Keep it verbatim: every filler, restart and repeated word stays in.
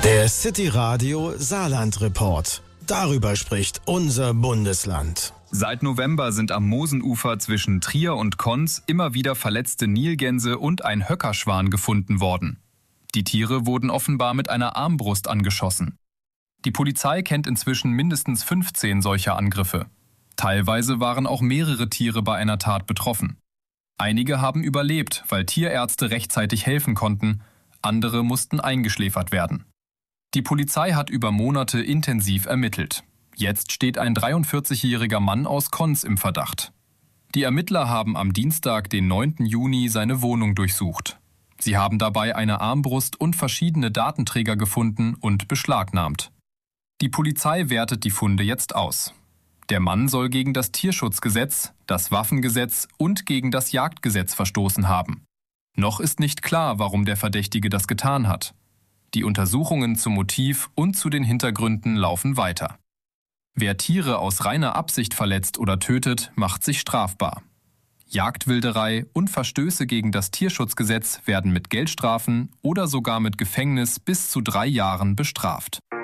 Der City Radio Saarland Report. Darüber spricht unser Bundesland. Seit November sind am Mosenufer zwischen Trier und Konz immer wieder verletzte Nilgänse und ein Höckerschwan gefunden worden. Die Tiere wurden offenbar mit einer Armbrust angeschossen. Die Polizei kennt inzwischen mindestens fünfzehn solcher Angriffe. Teilweise waren auch mehrere Tiere bei einer Tat betroffen. Einige haben überlebt, weil Tierärzte rechtzeitig helfen konnten, andere mussten eingeschläfert werden. Die Polizei hat über Monate intensiv ermittelt. Jetzt steht ein dreiundvierzigjähriger Mann aus Konz im Verdacht. Die Ermittler haben am Dienstag, den neunten Juni, seine Wohnung durchsucht. Sie haben dabei eine Armbrust und verschiedene Datenträger gefunden und beschlagnahmt. Die Polizei wertet die Funde jetzt aus. Der Mann soll gegen das Tierschutzgesetz, das Waffengesetz und gegen das Jagdgesetz verstoßen haben. Noch ist nicht klar, warum der Verdächtige das getan hat. Die Untersuchungen zum Motiv und zu den Hintergründen laufen weiter. Wer Tiere aus reiner Absicht verletzt oder tötet, macht sich strafbar. Jagdwilderei und Verstöße gegen das Tierschutzgesetz werden mit Geldstrafen oder sogar mit Gefängnis bis zu drei Jahren bestraft.